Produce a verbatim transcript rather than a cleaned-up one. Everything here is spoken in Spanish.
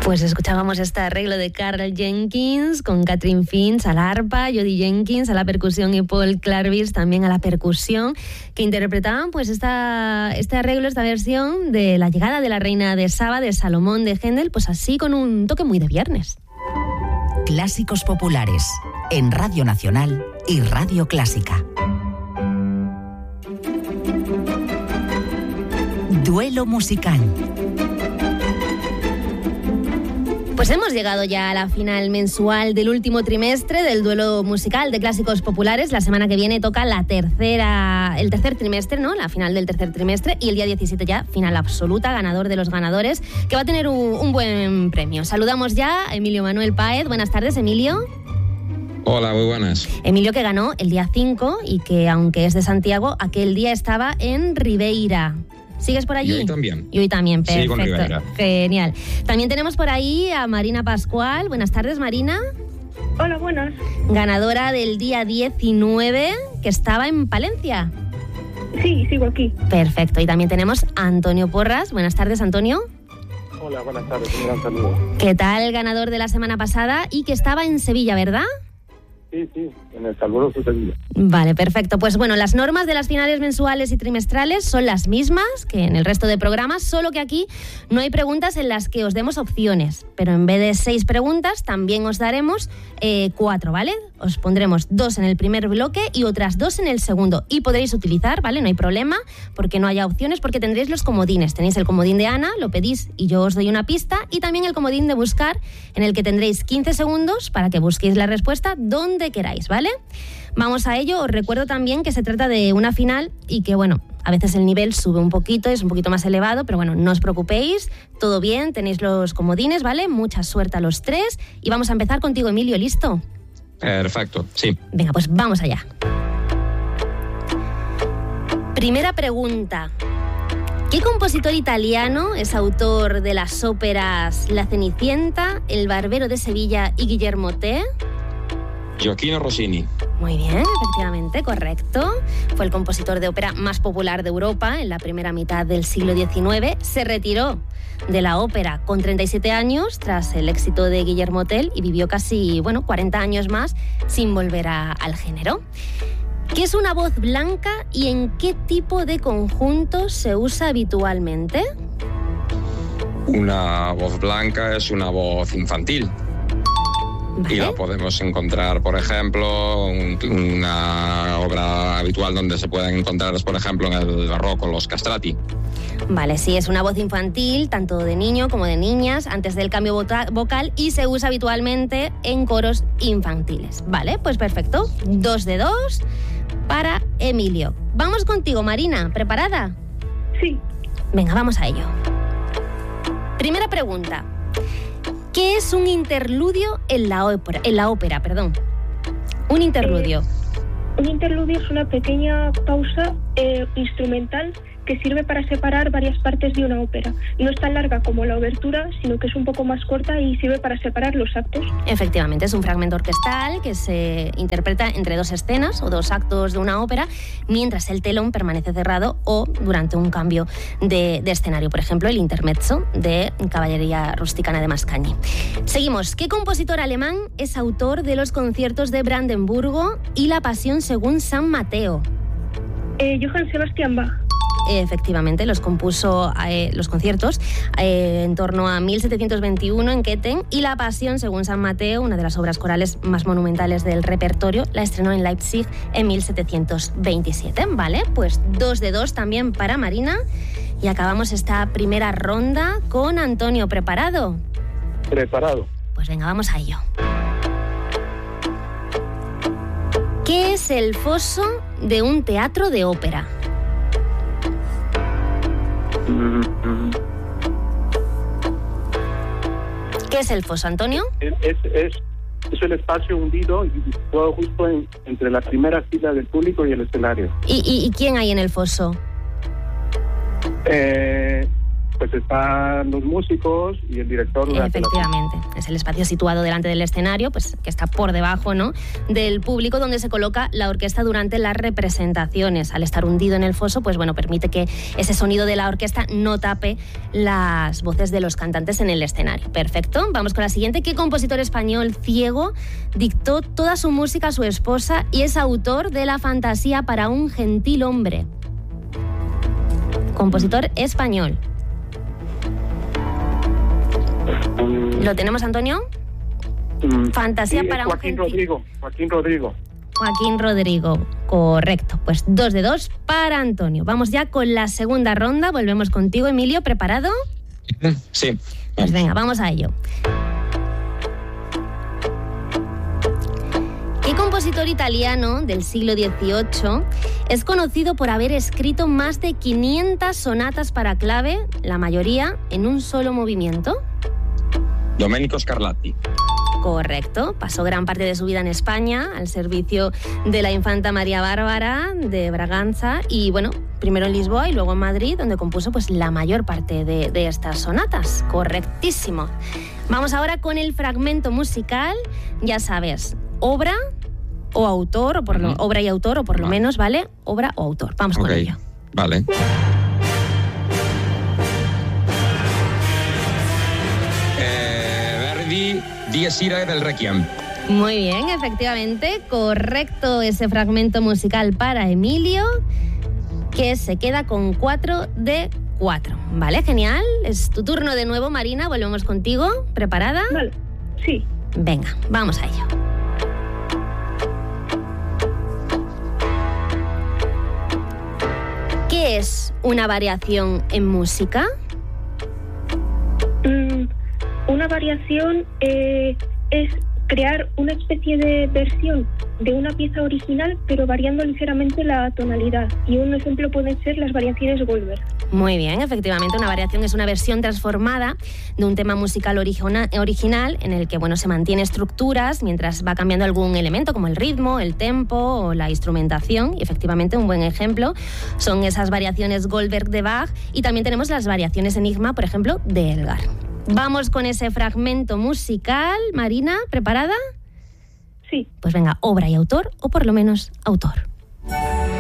Pues escuchábamos este arreglo de Carl Jenkins con Catherine Finch a la arpa, Jody Jenkins a la percusión y Paul Clarvis también a la percusión, que interpretaban pues esta, este arreglo, esta versión de La llegada de la reina de Saba de Salomón de Händel, pues así con un toque muy de viernes. Clásicos populares en Radio Nacional y Radio Clásica. Duelo musical. Pues hemos llegado ya a la final mensual del último trimestre del duelo musical de clásicos populares. La semana que viene toca la tercera, el tercer trimestre, ¿no? La final del tercer trimestre, y el día diecisiete ya final absoluta, ganador de los ganadores, que va a tener un, un buen premio. Saludamos ya a Emilio Manuel Páez. Buenas tardes, Emilio. Hola, muy buenas. Emilio, que ganó el día cinco y que, aunque es de Santiago, aquel día estaba en Ribeira. ¿Sigues por allí? Y hoy también. Y hoy también, perfecto. Sí, con Ribeira. Genial. También tenemos por ahí a Marina Pascual. Buenas tardes, Marina. Hola, buenas. Ganadora del día diecinueve, que estaba en Palencia. Sí, sigo aquí. Perfecto. Y también tenemos a Antonio Porras. Buenas tardes, Antonio. Hola, buenas tardes. Un gran saludo. ¿Qué tal, ganador de la semana pasada? Y que estaba en Sevilla, ¿verdad? Sí, sí, en el sabroso Sevilla. Vale, perfecto. Pues bueno, las normas de las finales mensuales y trimestrales son las mismas que en el resto de programas, solo que aquí no hay preguntas en las que os demos opciones, pero en vez de seis preguntas también os daremos eh, cuatro, ¿vale? Os pondremos dos en el primer bloque y otras dos en el segundo, y podréis utilizar, ¿vale? No hay problema porque no haya opciones, porque tendréis los comodines. Tenéis el comodín de Ana, lo pedís y yo os doy una pista, y también el comodín de buscar, en el que tendréis quince segundos para que busquéis la respuesta donde queráis, ¿vale? Vamos a ello. Os recuerdo también que se trata de una final y que, bueno, a veces el nivel sube un poquito, es un poquito más elevado, pero bueno, no os preocupéis, todo bien, tenéis los comodines, ¿vale? Mucha suerte a los tres y vamos a empezar contigo, Emilio, ¿listo? Perfecto, sí. Venga, pues vamos allá. Primera pregunta. ¿Qué compositor italiano es autor de las óperas La Cenicienta, El Barbero de Sevilla y Guillermo Tell? Gioachino Rossini. Muy bien, efectivamente, correcto. Fue el compositor de ópera más popular de Europa en la primera mitad del siglo diecinueve. Se retiró de la ópera con treinta y siete años tras el éxito de Guillermo Tell y vivió casi, bueno, cuarenta años más sin volver a, al género. ¿Qué es una voz blanca y en qué tipo de conjuntos se usa habitualmente? Una voz blanca es una voz infantil. ¿Vale? Y la podemos encontrar, por ejemplo, un, una obra habitual donde se pueden encontrar, por ejemplo, en el barroco, los castrati. Vale, sí, es una voz infantil, tanto de niño como de niñas, antes del cambio vocal, y se usa habitualmente en coros infantiles. Vale, pues perfecto. Dos de dos para Emilio. Vamos contigo, Marina. ¿Preparada? Sí. Venga, vamos a ello. Primera pregunta. ¿Qué es un interludio en la ópera? En la ópera, perdón. Un interludio. Eh, un interludio es una pequeña pausa eh, instrumental que sirve para separar varias partes de una ópera. No es tan larga como la obertura, sino que es un poco más corta y sirve para separar los actos. Efectivamente, es un fragmento orquestal que se interpreta entre dos escenas o dos actos de una ópera, mientras el telón permanece cerrado o durante un cambio de, de escenario. Por ejemplo, el intermezzo de Caballería Rusticana de Mascagni. Seguimos. ¿Qué compositor alemán es autor de los conciertos de Brandenburgo y la Pasión según San Mateo? Eh, Johann Sebastian Bach. Efectivamente, los compuso eh, los conciertos eh, en torno a mil setecientos veintiuno en Köthen, y La Pasión según San Mateo, una de las obras corales más monumentales del repertorio, la estrenó en Leipzig en mil setecientos veintisiete. Vale, pues dos de dos también para Marina, y acabamos esta primera ronda con Antonio. ¿Preparado? Preparado. Pues venga, vamos a ello. ¿Qué es el foso de un teatro de ópera? ¿Qué es el foso, Antonio? Es, es, es, es el espacio hundido y todo justo en, entre la primera fila del público y el escenario. ¿Y, y, y quién hay en el foso? Eh, pues están los músicos y el director. Efectivamente, la... es el espacio situado delante del escenario, pues que está por debajo, ¿no?, del público, donde se coloca la orquesta durante las representaciones. Al estar hundido en el foso, pues bueno, permite que ese sonido de la orquesta no tape las voces de los cantantes en el escenario. Perfecto, vamos con la siguiente. ¿Qué compositor español ciego dictó toda su música a su esposa y es autor de La fantasía para un gentil hombre? Compositor español. ¿Lo tenemos, Antonio? Mm, Fantasía sí, para Joaquín un gentil... Rodrigo. Joaquín Rodrigo. Joaquín Rodrigo, correcto. Pues dos de dos para Antonio. Vamos ya con la segunda ronda. Volvemos contigo, Emilio. ¿Preparado? Sí. Pues venga, vamos a ello. ¿Qué compositor italiano del siglo dieciocho es conocido por haber escrito más de quinientas sonatas para clave, la mayoría en un solo movimiento? Domenico Scarlatti. Correcto. Pasó gran parte de su vida en España, al servicio de la infanta María Bárbara de Braganza, y bueno, primero en Lisboa y luego en Madrid, donde compuso pues la mayor parte de, de estas sonatas. Correctísimo. Vamos ahora con el fragmento musical. Ya sabes, obra o autor, o por lo, uh-huh. obra y autor, o por lo vale. menos, ¿vale? Obra o autor. Vamos okay. con ello. Vale. Eh, Verdi, Dies Irae del Requiem. Muy bien, efectivamente, correcto ese fragmento musical para Emilio, que se queda con cuatro de cuatro. Vale, genial. Es tu turno de nuevo, Marina. Volvemos contigo. ¿Preparada? Vale, sí. Venga, vamos a ello. ¿Qué es una variación en música? Mm, una variación eh, es crear una especie de versión de una pieza original, pero variando ligeramente la tonalidad. Y un ejemplo pueden ser las variaciones Goldberg. Muy bien, efectivamente, una variación es una versión transformada de un tema musical origina- original en el que, bueno, se mantiene estructuras mientras va cambiando algún elemento, como el ritmo, el tempo o la instrumentación. Y efectivamente, un buen ejemplo son esas variaciones Goldberg de Bach, y también tenemos las variaciones Enigma, por ejemplo, de Elgar. Vamos con ese fragmento musical. Marina, ¿preparada? Sí. Pues venga, obra y autor, o por lo menos autor.